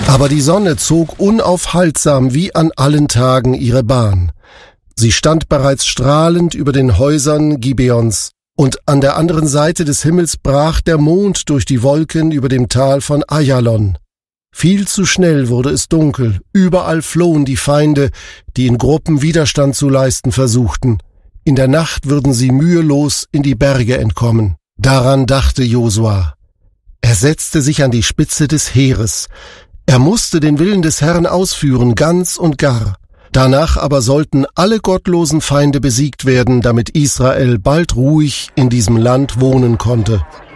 Aber die Sonne zog unaufhaltsam wie an allen Tagen ihre Bahn. Sie stand bereits strahlend über den Häusern Gibeons, und an der anderen Seite des Himmels brach der Mond durch die Wolken über dem Tal von Ajalon. Viel zu schnell wurde es dunkel, überall flohen die Feinde, die in Gruppen Widerstand zu leisten versuchten. In der Nacht würden sie mühelos in die Berge entkommen. Daran dachte Josua. Er setzte sich an die Spitze des Heeres. Er musste den Willen des Herrn ausführen, ganz und gar. Danach aber sollten alle gottlosen Feinde besiegt werden, damit Israel bald ruhig in diesem Land wohnen konnte.